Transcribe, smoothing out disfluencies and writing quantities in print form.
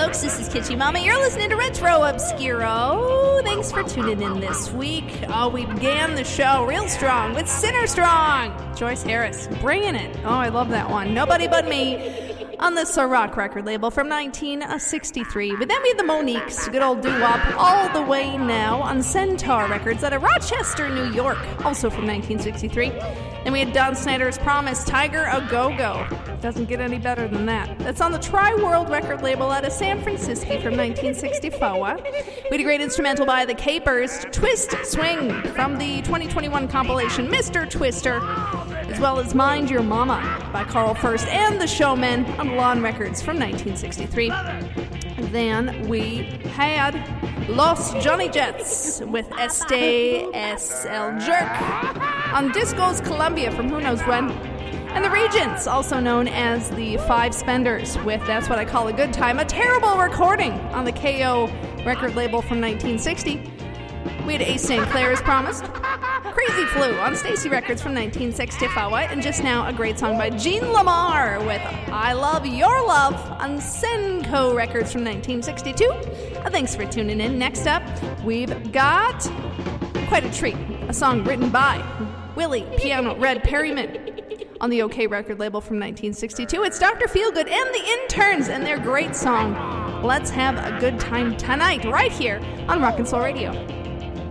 folks. This is Kitschy Mama. You're listening to Retro Obscuro. Thanks for tuning in this week. Oh, we began the show real strong with Sinner Strong. Joyce Harris, bringing it. Oh, I love that one. Nobody But Me on the Rock record label from 1963. But then we had the Moniques, good old doo-wop, All the Way Now on Centaur Records out of Rochester, New York, also from 1963. Then we had Don Snyder's Promise, Tiger A Go-Go. Doesn't get any better than that. That's on the Tri-World record label out of San Francisco from 1964. We had a great instrumental by the Capers, Twist Swing, from the 2021 compilation Mr. Twister, as well as Mind Your Mama by Carl First and the Showmen on Lawn Records from 1963. And then we had Los Johnny Jets with Este Es El Jerk on Discos Columbia from who knows when. And the Regents, also known as the Five Spenders, with That's What I Call a Good Time, a terrible recording on the KO record label from 1960. We had Ace St. Clair as promised. Crazy Flu on Stacy Records from 1964. And just now, a great song by Gene Lamar with I Love Your Love on Senko Records from 1962. Thanks for tuning in. Next up, we've got quite a treat. A song written by Willie Piano Red Perryman on the OK record label from 1962. It's Dr. Feelgood and the Interns and their great song, Let's Have a Good Time Tonight, right here on Rock and Soul Radio.